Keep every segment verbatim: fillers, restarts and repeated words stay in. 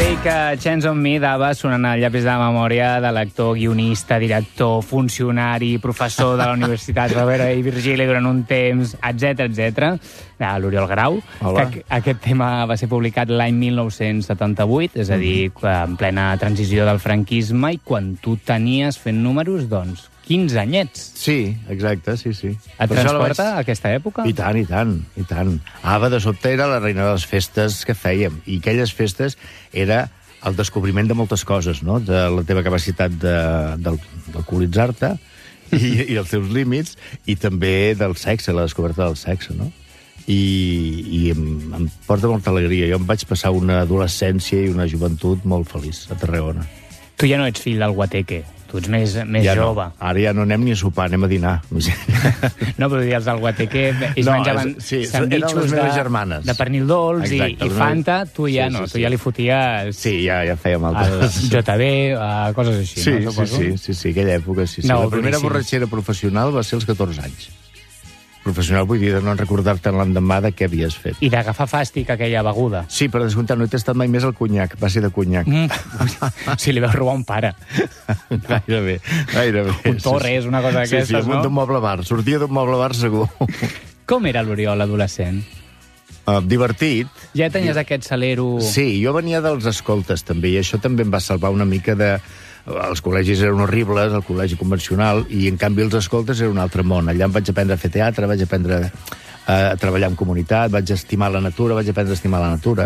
Take a Chance on Me dava sonant al llapis de la memòria de l'actor, guionista, director, funcionari, professor de la Universitat Rovira i Virgili durant un temps, etcètera, etcètera, de l'Oriol Grau. Hola. Que aquest tema va ser publicat l'any mil nou-cents setanta-vuit, és a dir, en plena transició del franquisme, i quan tu tenies fent números, doncs, quinze anyets. Sí, exacte, sí, sí. Et Per això la transporta vaig- a aquesta època? I tant, i tant, i tant. Ava, de sobte, era la reina de les festes que fèiem. I aquelles festes era el descobriment de moltes coses, no? De la teva capacitat de- d'al- d'alcoholitzar-te i, i els teus límits, i també del sexe, la descoberta del sexe, no? I, i em, em porta molta alegria. Jo em vaig passar una adolescència i una joventut molt feliç a Tarragona. Tu ja no ets fill del guateque, tu ets més, més ja jove. No. Ara ja no anem ni a sopar, anem a dinar. No, però dir, els del guateque ells No, menjaven és- sí, sandvitxos eren les meves de, germanes. de pernil dolç i, Exacte, i les Fanta, meves- tu ja Sí, no, sí, tu sí. ja li foties Sí, ja, ja fèiem al altres. J B, uh, coses així, Sí, no? sí, sí, sí, sí, aquella època, sí, sí. No, La primera boníssim. borratxera professional va ser als catorze anys. Professional vull dir de no recordar-te l'endemà de què havies fet. I d'agafar fàstic aquella beguda. Sí, per descomptat, no he tastat mai més el conyac, va ser de conyac. Mm. Si li veus robar un pare. Gairebé, gairebé. Un Torres, una cosa sí, d'aquestes, sí, no? d'un moble bar, sortia d'un moble bar segur. Com era l'Oriol adolescent? Uh, divertit. Ja tenies aquest salero... Sí, jo venia dels escoltes, també, i això també em va salvar una mica de... Els col·legis eren horribles, el col·legi convencional, i en canvi els escoltes era un altre món. Allà em vaig aprendre a fer teatre, vaig aprendre a treballar en comunitat, vaig estimar la natura, vaig aprendre a estimar la natura,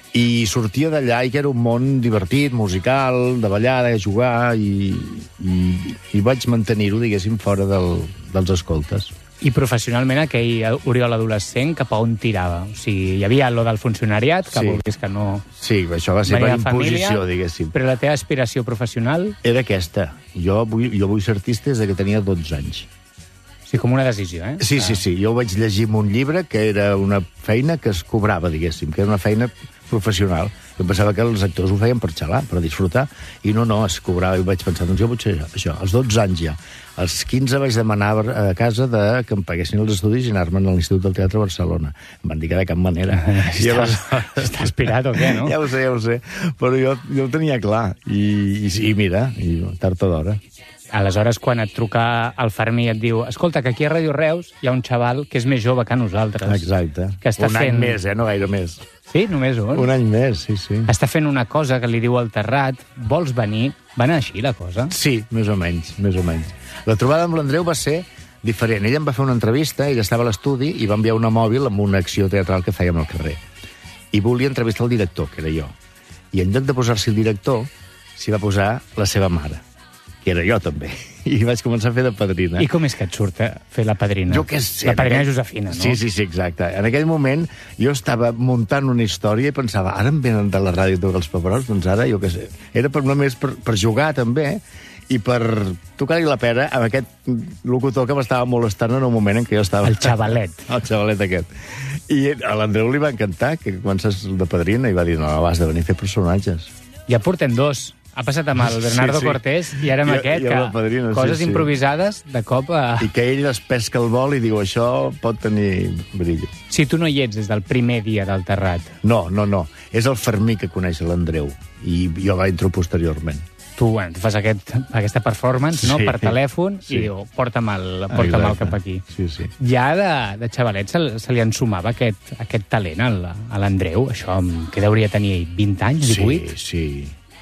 i sortia d'allà i que era un món divertit, musical, de ballar, de jugar, i, i, i vaig mantenir-ho, diguéssim, fora del, dels escoltes. I professionalment aquell Oriol adolescent cap a on tirava? O sigui, hi havia lo del funcionariat, que Sí. vulguis que no... Sí, això va ser per venia de família, imposició, diguéssim. Però la teva aspiració professional, Era aquesta. Jo vull, jo vull ser artista des que tenia dotze anys. o sigui, com una decisió, eh? Sí, sí, sí. Jo ho vaig llegir en un llibre que era una feina que es cobrava, diguéssim, que era una feina professional. Jo pensava que els actors ho feien per xalar, per disfrutar, i no, no, es cobrava. I vaig pensar, doncs jo vull ser això. Als dotze anys ja. Als quinze vaig demanar a casa de que em paguessin els estudis i anar-me'n a l'Institut del Teatre de Barcelona. Em van dir que de cap manera. I llavors... Està aspirat o què, no? Ja ho sé, ja ho sé. Però jo, jo ho tenia clar. I, i, i mira, i tard o d'hora. Aleshores, quan et truca el Fermí i et diu escolta, que aquí a Ràdio Reus hi ha un xaval que és més jove que nosaltres. Exacte. Que està un fent... any més, eh? No gaire més. Sí, només un. Un any més, sí, sí. Està fent una cosa que li diu al Terrat, vols venir? Va anar així, la cosa? Sí, més o menys, més o menys. La trobada amb l'Andreu va ser diferent. Ella em va fer una entrevista, ella estava a l'estudi i va enviar una mòbil amb una acció teatral que fèiem al carrer. I volia entrevistar el director, que era jo. I en lloc de posar-s'hi el director, s'hi va posar la seva mare, que era jo també. I vaig començar a fer de padrina. I com és que et surt eh, fer la padrina? Jo què sé. La padrina en aquell- Josefina, no? Sí, sí, sí, exacte. En aquell moment jo estava muntant una història i pensava, ara em venen de la ràdio tots els paperots, doncs ara, jo què sé. Era per, només per, per jugar, també, i per tocar-li la pera amb aquest locutor que m'estava molestant en un moment en què jo estava... El xavalet. El xavalet aquest. I a l'Andreu li va encantar que comences de padrina i va dir, no, vas de venir a fer personatges. Ja portem dos. Ha passat amb el Bernardo Sí, sí. Cortés i ara amb I- aquest, i amb que la padrina, sí, coses sí. improvisades de cop a... I que ell es pesca el vol i diu, això pot tenir brillo. Si tu no hi ets des del primer dia del Terrat, No, no, no. És el Fermí que coneix l'Andreu. I jo va entro posteriorment. tu, bueno, tu fas aquest, aquesta performance, no?, Sí. per telèfon, Sí. i diu, porta'm el, porta'm el Exacte. cap aquí. Sí, sí. Ja de, de xavalet se, se li ensumava aquest, aquest talent al- a l'Andreu, això amb- que hauria de tenir vint anys, divuit? Sí, sí.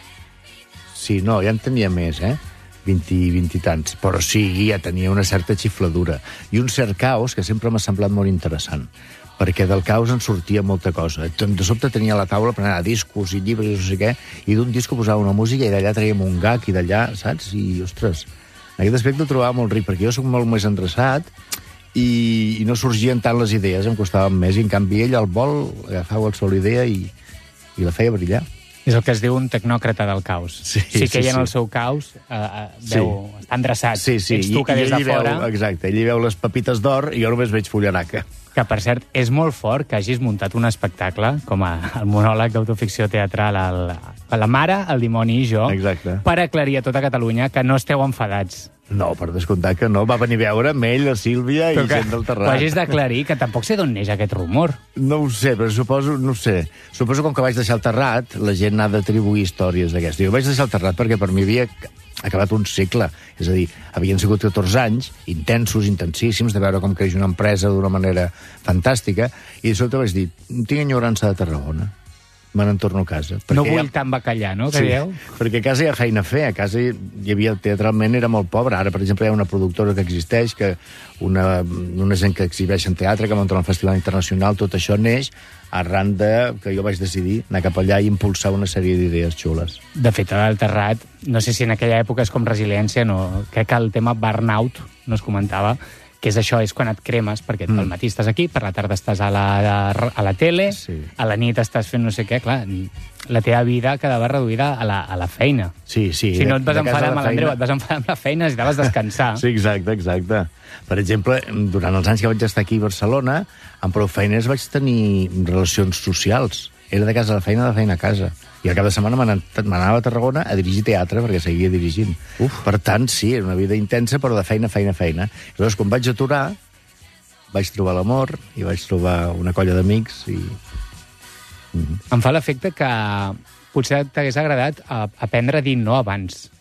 Sí, no, ja en tenia més, eh? vint, vint i tants. Però sí, ja tenia una certa xifladura. I un cert caos que sempre m'ha semblat molt interessant. Perquè del caos en sortia molta cosa. De sobte tenia a la taula per anar a discos i llibres i no sé què, i d'un disco posava una música i d'allà traiem un gag i d'allà, saps? I, ostres, en aquest aspecte ho trobava molt ric, perquè jo soc molt més endreçat i, i no sorgien tant les idees, em costaven més, i en canvi ell al vol agafava qualsevol idea i, i la feia brillar. És el que es diu un tecnòcrata del caos. Sí, sí que sí, ell en sí. el seu caos eh, eh, veu, Sí. està endreçat. Sí, sí, Ets tu que i, des i de ell hi fora... veu, exacte, ell hi veu les pepites d'or i jo només veig fullaraca. Que, per cert, és molt fort que hagis muntat un espectacle, com a, el monòleg d'autoficció teatral, el, la mare, el dimoni i jo, Exacte. per aclarir a tota Catalunya que no esteu enfadats. No, per descomptar que no. Va venir a veure amb ell, la Sílvia i gent del Terrat. Ho hagis d'aclarir, que tampoc sé d'on neix aquest rumor. No ho sé, però suposo, no ho sé. Suposo com que vaig deixar el Terrat, la gent ha d'atribuir històries d'aquestes. Jo vaig deixar el Terrat perquè per mi havia acabat un cicle. És a dir, havien sigut catorze anys, intensos, intensíssims, de veure com creix una empresa d'una manera fantàstica, i de sobte vaig dir, tinc enyorança de Tarragona. Me n'en torno a casa. No vull ja... tant bacallà, no? Que sí, dieu? perquè a casa hi ha feina a fer. A casa hi havia, teatralment, era molt pobre. Ara, per exemple, hi ha una productora que existeix, que una, una gent que exhibeix en teatre, que munta un festival internacional, tot això neix arran de que jo vaig decidir anar cap allà i impulsar una sèrie d'idees xules. De fet, al Terrat, no sé si en aquella època és com resiliència, no. Crec que el tema burnout no es comentava, que és això, és quan et cremes, perquè mm. al matí estàs aquí, per la tarda estàs a la, a la tele, sí. A la nit estàs fent no sé què, clar, la teva vida quedava reduïda a la, a la feina. Sí, sí. Si no et vas de, de enfadar amb feina... l'Andreu, et vas enfadar amb la feina, necessitaves descansar. Sí, exacte, exacte. Per exemple, durant els anys que vaig estar aquí a Barcelona, amb prou feines vaig tenir relacions socials. Era de casa a la feina, de feina a casa. I al cap de setmana m'anava a Tarragona a dirigir teatre, perquè seguia dirigint. Uf. Per tant, sí, era una vida intensa, però de feina, feina, feina. I llavors, quan vaig aturar, vaig trobar l'amor i vaig trobar una colla d'amics i... Mm-hmm. Em fa l'efecte que potser t'hagués agradat aprendre a dir no abans.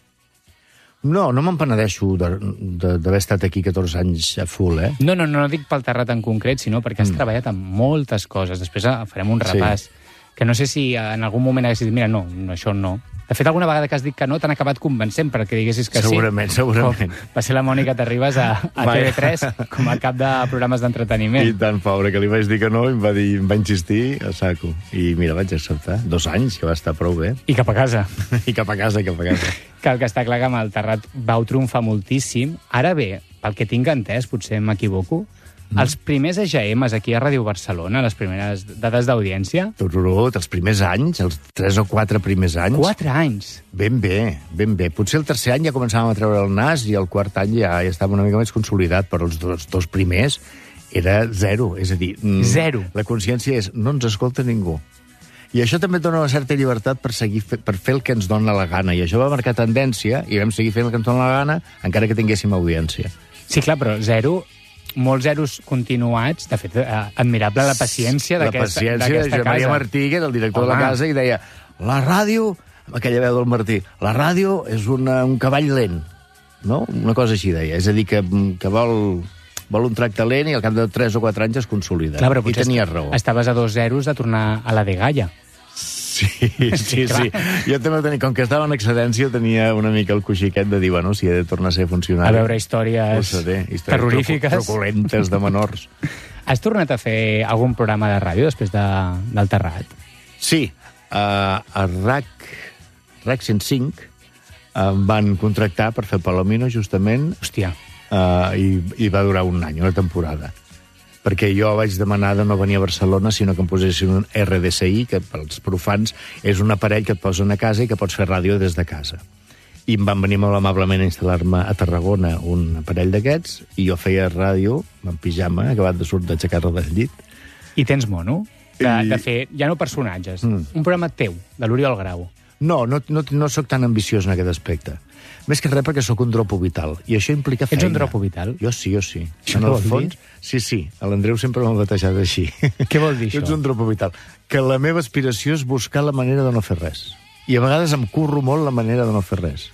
No, no me'n penedeixo d'haver estat aquí catorze anys a full, eh? No, no, no, no dic pel Terrat en concret, sinó perquè has mm. treballat amb moltes coses. Després farem un repàs. Sí. Que no sé si en algun moment haguessis dit, mira, no, això no. De fet, alguna vegada que has dit que no, t'han acabat convencent perquè diguessis que segurament, sí. Segurament, segurament. Va ser la Mònica Terribas a, a T V tres com a cap de programes d'entreteniment. I tant, pobre, que li vaig dir que no i em va, dir, em va insistir a saco. I mira, vaig acceptar. Dos anys, que va estar prou bé. I cap a casa. I cap a casa, i cap a casa. Que el que està clar que amb el Terrat vau triomfar moltíssim. Ara bé, pel que tinc entès, potser m'equivoco, Mm. Els primers E G Ems aquí a Ràdio Barcelona, les primeres dades d'audiència... Tururut, els primers anys, els tres o quatre primers anys... Quatre anys? Ben bé, ben bé. Potser el tercer any ja començàvem a treure el nas i el quart any ja, ja estava una mica més consolidat, però els dos, dos primers era zero. És a dir... Zero. La consciència és, no ens escolta ningú. I això també dona una certa llibertat per, seguir, per fer el que ens dona la gana. I això va marcar tendència i vam seguir fent el que ens dona la gana encara que tinguéssim audiència. Sí, clar, però zero... molts zeros continuats, de fet, eh, admirable la paciència d'aquesta casa. La paciència de Joan Maria Martí, que era el director Home. de la casa, i deia, la ràdio, amb aquella veu del Martí, la ràdio és una, un cavall lent, no? Una cosa així deia, és a dir, que, que vol, vol un tracte lent i al cap de tres o quatre anys es consolida. Clar, però I tenia raó. Estaves a dos zeros de tornar a la de Gaia. Sí, sí, sí. Jo també tenia, com que estava en excedència, tenia una mica el coixiquet de dir, bueno, si he de tornar a ser funcionari. A veure històries, seré, històries terrorífiques. Truculentes de menors. Has tornat a fer algun programa de ràdio després de, del Terrat? Sí. Uh, a RAC, RAC cent cinc em van contractar per fer Palomino, justament. Hòstia. Uh, i, I va durar un any, una temporada. Perquè jo vaig demanar de no venir a Barcelona, sinó que em posessin un R D C I, que pels profans és un aparell que et posen a casa i que pots fer ràdio des de casa. I em van venir molt amablement a instal·lar-me a Tarragona un aparell d'aquests, i jo feia ràdio en pijama, acabat de sortir d'aixecar-me del llit. I tens mono? De, I... de fer, ja no personatges, mm. un programa teu, de l'Oriol Grau. No, no, no, no sóc tan ambiciós en aquest aspecte. Més que res perquè sóc un dropo vital, i això implica feina. Ets un dropo vital? Jo sí, jo sí. En el fons, dir? sí, sí. L'Andreu sempre m'ha batejat així. Què vol dir això? Ets un dropo vital. Que la meva aspiració és buscar la manera de no fer res. I a vegades em curro molt la manera de no fer res.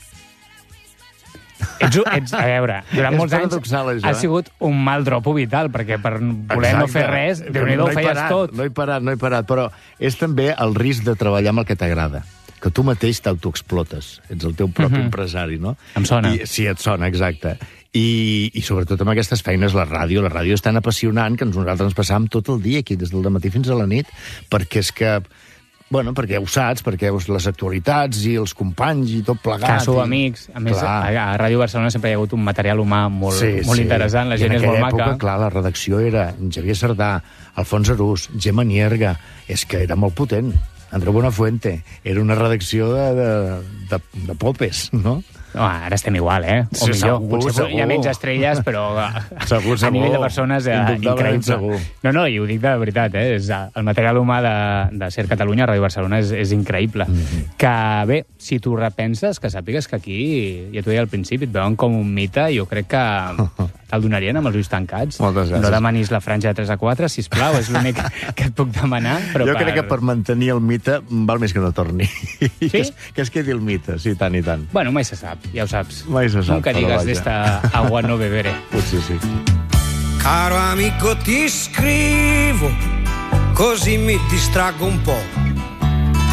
Ets, ets, a veure, durant molts anys això, has sigut un mal dropo vital, perquè per voler Exacte. no fer res, Déu-n'hi-do, no ho feies parat, tot. No he parat, no he parat, però és també el risc de treballar amb el que t'agrada, que tu mateix t'autoexplotes. Ets el teu propi uh-huh. empresari, no? Em sona. I, sí, et sona, exacte. I, I sobretot amb aquestes feines, la ràdio, la ràdio és tan apassionant que nosaltres ens passàvem tot el dia aquí, des del dematí fins a la nit, perquè és que... Bueno, perquè ho saps, perquè veus les actualitats i els companys i tot plegat. Que sou i... amics. A més, a, a Ràdio Barcelona sempre hi ha hagut un material humà molt, sí, molt sí. interessant, la gent és molt maca. I en aquella època, clar, la redacció era Xavier Sardà, Alfons Arús, Gemma Nierga, és que era molt potent. Andreu Buenafuente, era una redacció de, de, de, de popes, no? No, ara estem igual, eh? O Sí, millor. segur, Potser segur. hi ha menys estrelles, però Segur, a segur. nivell de persones eh, Indubtablement increïble. segur. No, no, i ho dic de veritat, eh? És, el material humà de, de Ser Catalunya, Ràdio Barcelona, és, és increïble. Mm -hmm. Que, bé, si tu repenses, que sàpigues que aquí, ja t'ho deia al principi, et veuen com un mite, jo crec que te'l donarien amb els ulls tancats. Moltes gràcies. No demanis la franja de tres a quatre, sisplau, és l'únic que et puc demanar. Però jo per... crec que per mantenir el mite val més que no torni. Sí? que, es, que es quedi el mite, sí, tant i tant. Bueno, mai se sap, ja ho saps. Mai se sap, Nunca però digas vaja. de esta agua no beberé. Potser sí. Caro amico, ti scrivo, così mi distraggo un po'.